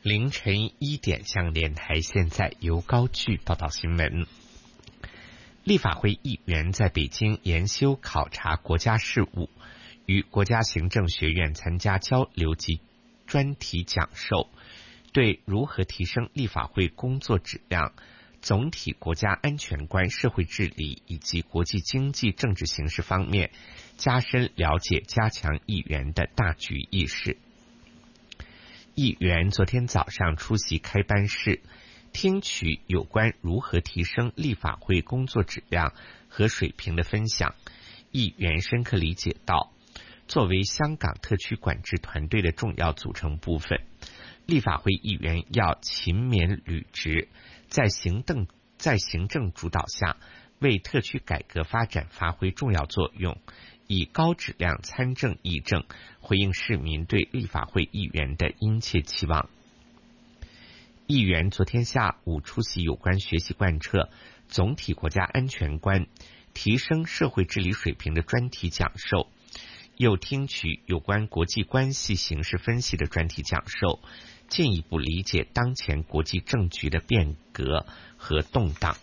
凌晨1点，向联台现在由高炬报道新闻。立法会议员在北京研修考察国家事务，与国家行政学院参加交流及专题讲授，对如何提升立法会工作质量、总体国家安全观、社会治理以及国际经济政治形势方面加深了解，加强议员的大局意识。议员昨天早上出席开班式，听取有关如何提升立法会工作质量和水平的分享。议员深刻理解到，作为香港特区管制团队的重要组成部分，立法会议员要勤勉履职，在行政主导下为特区改革发展发挥重要作用，以高质量参政议政回应市民对立法会议员的殷切期望。议员昨天下午出席有关学习贯彻总体国家安全观、提升社会治理水平的专题讲授，又听取有关国际关系形势分析的专题讲授，进一步理解当前国际政局的变革和动荡。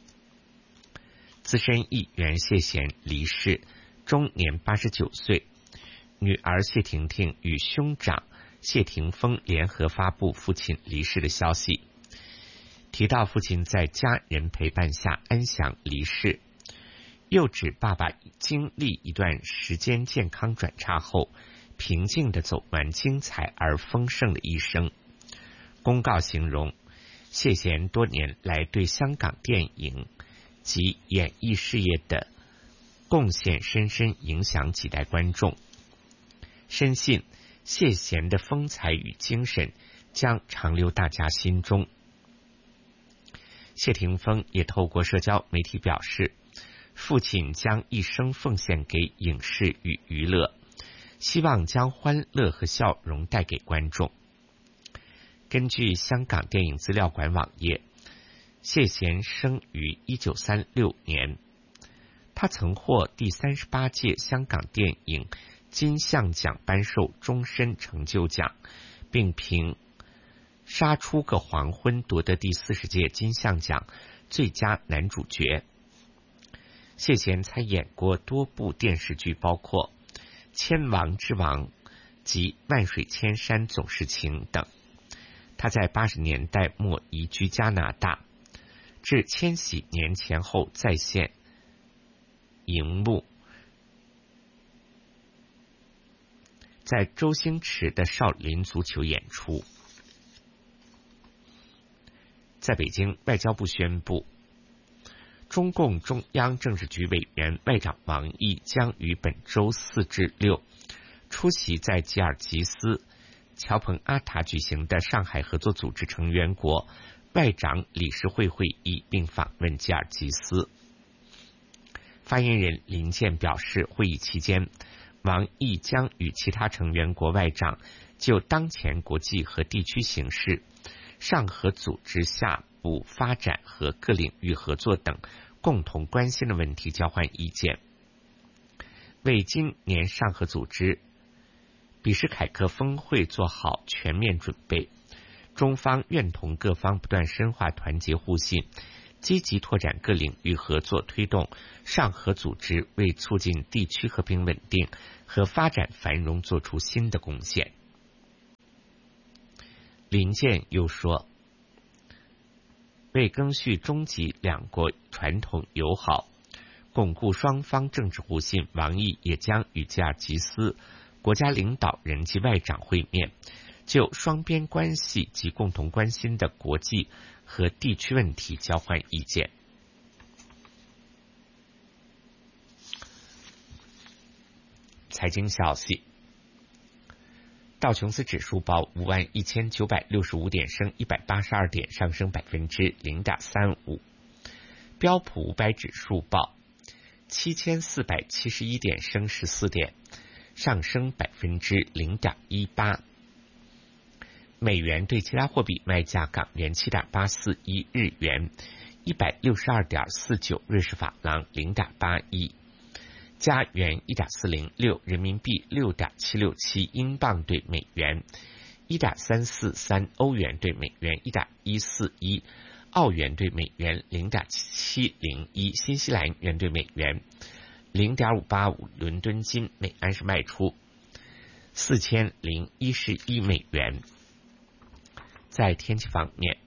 资深议员谢贤离世，终年89岁。女儿谢婷婷与兄长谢霆锋联合发布父亲离世的消息，提到父亲在家人陪伴下安详离世，又指爸爸经历一段时间健康转差后，平静地走完精彩而丰盛的一生。公告形容谢贤多年来对香港电影及演艺事业的贡献深深影响几代观众，深信谢贤的风采与精神将长留大家心中。谢霆锋也透过社交媒体表示，父亲将一生奉献给影视与娱乐，希望将欢乐和笑容带给观众。根据香港电影资料馆网页，谢贤生于1936年，他曾获第38届香港电影金像奖颁授终身成就奖，并凭《杀出个黄昏》夺得第40届金像奖最佳男主角。谢贤参演过多部电视剧，包括《千王之王》及《万水千山总是情》等。他在80年代末移居加拿大，至千禧年前后再现荧幕，在周星驰的少林足球演出。在北京，外交部宣布，中共中央政治局委员外长王毅将于本周4至6出席在吉尔吉斯乔彭阿塔举行的上海合作组织成员国外长理事会会议，并访问吉尔吉斯。发言人林健表示，会议期间，王毅将与其他成员国外长就当前国际和地区形势、上合组织下部发展和各领域合作等共同关心的问题交换意见，为今年上合组织比什凯克峰会做好全面准备。中方愿同各方不断深化团结互信，积极拓展各领域合作，推动上合组织为促进地区和平稳定和发展繁荣做出新的贡献。林健又说，为赓续中吉两国传统友好，巩固双方政治互信，王毅也将与吉尔吉斯国家领导人及外长会面，就双边关系及共同关心的国际和地区问题交换意见。财经消息，道琼斯指数报51965点，升182点，上升0.35%。标普500指数报7471点，升14点，上升0.18%。美元对其他货币卖价：港元7.841，日元162.49，瑞士法郎0.81，加元1.406，人民币6.767，英镑对美元 1.343欧元兑美元1.141，澳元兑美元0.701，新西兰元兑美元0.585，伦敦金每安士卖出4011美元。在天气方面，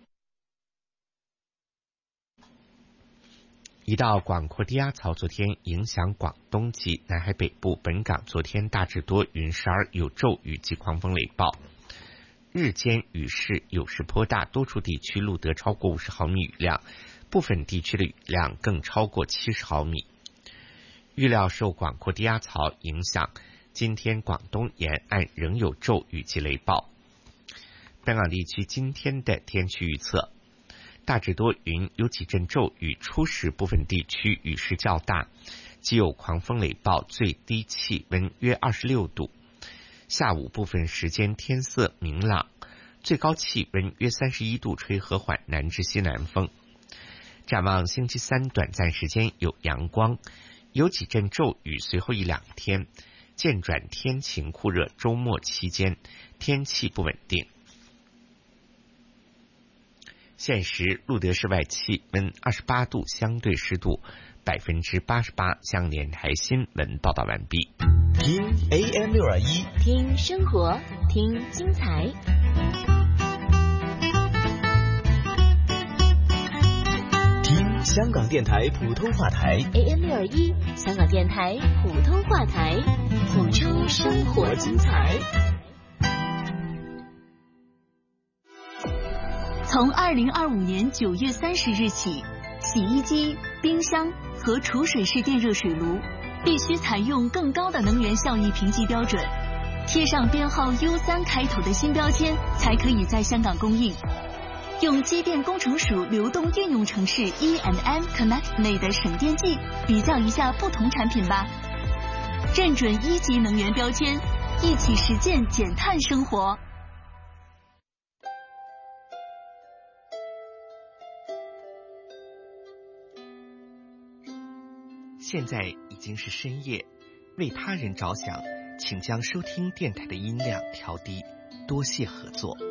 一道广阔低压槽昨天影响广东及南海北部，本港昨天大致多云，时而有骤雨及狂风雷暴，日间雨势有时颇大，多处地区录得超过50毫米雨量，部分地区的雨量更超过70毫米。预料受广阔低压槽影响，今天广东沿岸仍有骤雨及雷暴。本港地区今天的天气预测：大致多云，有几阵骤雨，初时部分地区雨势较大，既有狂风雷暴，最低气温约26度。下午部分时间天色明朗，最高气温约31度，吹和缓南至西南风。展望星期三短暂时间有阳光，有几阵骤雨，随后1-2天渐转天晴酷热，周末期间天气不稳定。现时录得室外气温28度，相对湿度88%。香港电台新闻报道完毕。 听 AM621， 听生活，听精彩。 听香港电台普通话台 AM621，香港电台普通话台，谱出生活精彩。 从2025年9月30日起，洗衣机、冰箱和储水式电热水炉必须采用更高的能源效益评级标准，贴上编号 U3 开头的新标签，才可以在香港供应。用机电工程署流动运用城市 E&M Connect 内的省电计比较一下不同产品吧，认准1级能源标签，一起实践减碳生活。 现在已经是深夜，为他人着想，请将收听电台的音量调低，多谢合作。